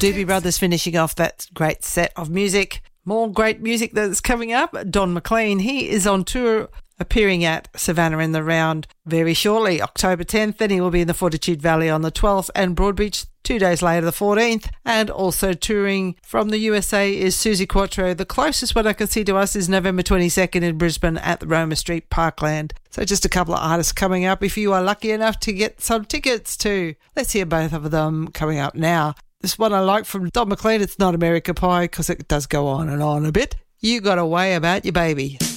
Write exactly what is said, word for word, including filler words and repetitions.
Doobie Brothers finishing off that great set of music. More great music that's coming up. Don McLean, he is on tour appearing at Savannah in the Round very shortly, October tenth. Then he will be in the Fortitude Valley on the twelfth and Broadbeach two days later, the fourteenth. And also touring from the U S A is Suzi Quatro. The closest one I can see to us is November twenty-second in Brisbane at the Roma Street Parkland. So just a couple of artists coming up if you are lucky enough to get some tickets to. Let's hear both of them coming up now. This one I like from Don McLean, it's not America Pie because it does go on and on a bit. You Got a Way About Your Baby.